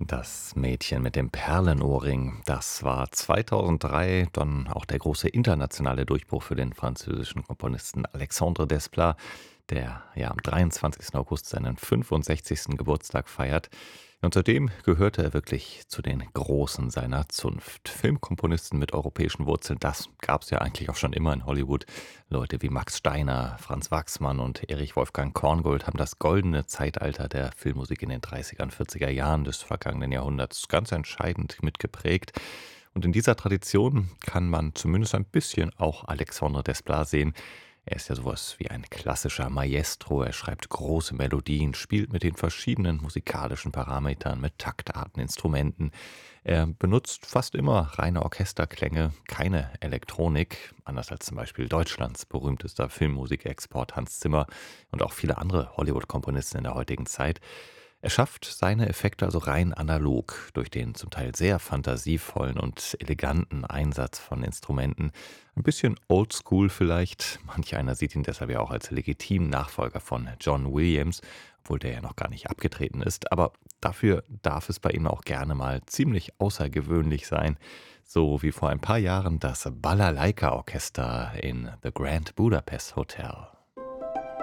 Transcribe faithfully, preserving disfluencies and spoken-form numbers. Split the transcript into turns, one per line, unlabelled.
Das Mädchen mit dem Perlenohrring, das war zweitausenddrei dann auch der große internationale Durchbruch für den französischen Komponisten Alexandre Desplat, der ja am dreiundzwanzigsten August seinen fünfundsechzigsten Geburtstag feiert. Und seitdem gehörte er wirklich zu den Großen seiner Zunft. Filmkomponisten mit europäischen Wurzeln, das gab es ja eigentlich auch schon immer in Hollywood. Leute wie Max Steiner, Franz Waxman und Erich Wolfgang Korngold haben das goldene Zeitalter der Filmmusik in den dreißiger, vierziger Jahren des vergangenen Jahrhunderts ganz entscheidend mitgeprägt. Und in dieser Tradition kann man zumindest ein bisschen auch Alexandre Desplat sehen. Er ist ja sowas wie ein klassischer Maestro. Er schreibt große Melodien, spielt mit den verschiedenen musikalischen Parametern, mit Taktarten, Instrumenten. Er benutzt fast immer reine Orchesterklänge, keine Elektronik, anders als zum Beispiel Deutschlands berühmtester Filmmusikexport Hans Zimmer und auch viele andere Hollywood-Komponisten in der heutigen Zeit. Er schafft seine Effekte also rein analog durch den zum Teil sehr fantasievollen und eleganten Einsatz von Instrumenten. Ein bisschen oldschool vielleicht. Manch einer sieht ihn deshalb ja auch als legitimen Nachfolger von John Williams, obwohl der ja noch gar nicht abgetreten ist. Aber dafür darf es bei ihm auch gerne mal ziemlich außergewöhnlich sein. So wie vor ein paar Jahren das Balalaika-Orchester in The Grand Budapest Hotel.